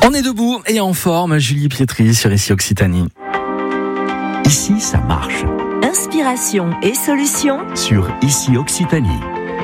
On est debout et en forme, Julie Pietri sur Ici Occitanie. Ici, ça marche. Inspiration et solutions Sur Ici Occitanie.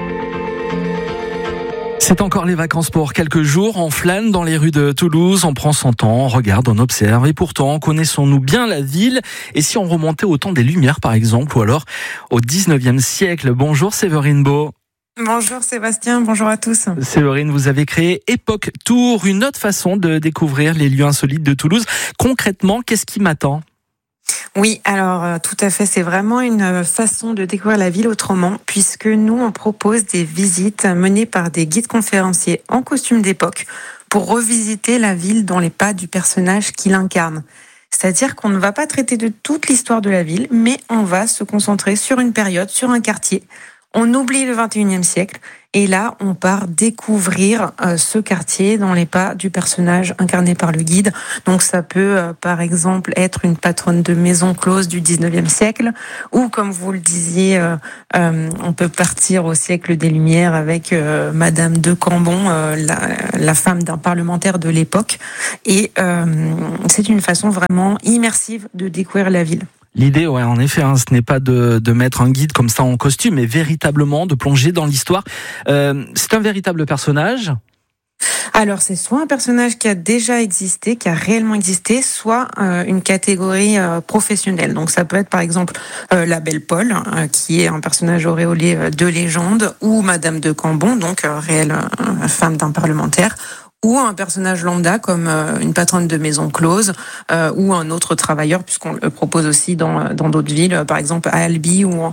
C'est encore les vacances pour quelques jours. On flâne dans les rues de Toulouse, on prend son temps, on regarde, on observe. Et pourtant, connaissons-nous bien la ville? Et si on remontait au temps des Lumières, par exemple, ou alors au 19e siècle? Bonjour Séverine Beau. Bonjour Sébastien, bonjour à tous. Séverine, vous avez créé Époque Tour, une autre façon de découvrir les lieux insolites de Toulouse. Concrètement, qu'est-ce qui m'attend? Oui, alors tout à fait, c'est vraiment une façon de découvrir la ville autrement, puisque nous, on propose des visites menées par des guides conférenciers en costume d'époque pour revisiter la ville dans les pas du personnage qui l'incarne. C'est-à-dire qu'on ne va pas traiter de toute l'histoire de la ville, mais on va se concentrer sur une période, sur un quartier. On oublie le 21e siècle et là, on part découvrir ce quartier dans les pas du personnage incarné par le guide. Donc ça peut, par exemple, être une patronne de maison close du 19e siècle ou, comme vous le disiez, on peut partir au siècle des Lumières avec Madame de Cambon, la femme d'un parlementaire de l'époque. Et c'est une façon vraiment immersive de découvrir la ville. L'idée, ouais, en effet, ce n'est pas de mettre un guide comme ça en costume, mais véritablement de plonger dans l'histoire. C'est un véritable personnage. Alors, c'est soit un personnage qui a déjà existé, qui a réellement existé, soit une catégorie professionnelle. Donc, ça peut être, par exemple, la Belle Paul, qui est un personnage auréolé de légende, ou Madame de Cambon, donc réelle femme d'un parlementaire, ou un personnage lambda comme une patronne de maison close ou un autre travailleur, puisqu'on le propose aussi dans d'autres villes, par exemple à Albi ou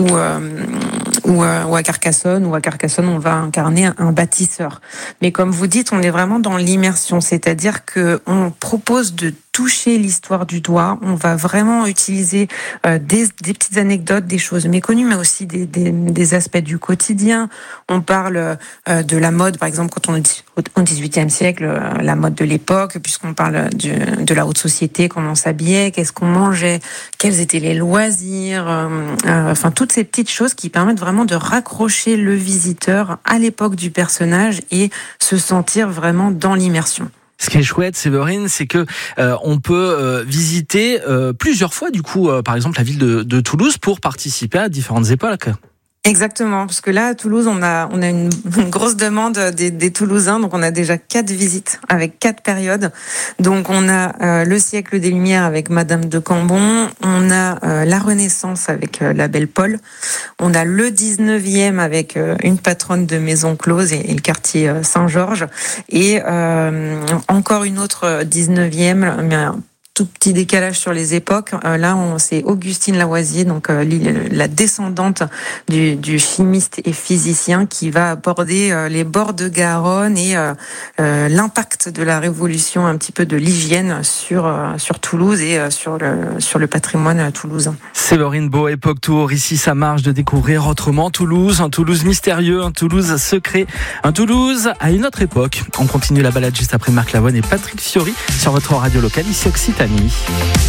à Carcassonne. Ou à Carcassonne, on va incarner un bâtisseur. Mais comme vous dites, on est vraiment dans l'immersion, c'est-à-dire que on propose de toucher l'histoire du doigt. On va vraiment utiliser des petites anecdotes, des choses méconnues, mais aussi des aspects du quotidien. On parle de la mode, par exemple, quand on est au XVIIIe siècle, la mode de l'époque, puisqu'on parle de la haute société, comment on s'habillait, qu'est-ce qu'on mangeait, quels étaient les loisirs, enfin toutes ces petites choses qui permettent vraiment de raccrocher le visiteur à l'époque du personnage et se sentir vraiment dans l'immersion. Ce qui est chouette, Séverine, c'est que on peut visiter plusieurs fois, du coup, par exemple, la ville de Toulouse pour participer à différentes époques. Exactement, parce que là, à Toulouse, on a une grosse demande des Toulousains, donc on a déjà 4 visites avec 4 périodes. Donc on a le siècle des Lumières avec Madame de Cambon, on a la Renaissance avec la Belle Paul, on a le 19e avec une patronne de maison close et le quartier Saint-Georges, et encore une autre 19e, mais tout petit décalage sur les époques. Là, c'est Augustine Lavoisier, donc la descendante du chimiste et physicien, qui va aborder les bords de Garonne et l'impact de la révolution, un petit peu de l'hygiène sur Toulouse et sur le patrimoine toulousain. Séverine Beau, Époque Tour. Ici, ça marche de découvrir autrement Toulouse, un Toulouse mystérieux, un Toulouse secret, un Toulouse à une autre époque. On continue la balade juste après Marc Lavoine et Patrick Fiori sur votre radio locale, Ici Occitanie.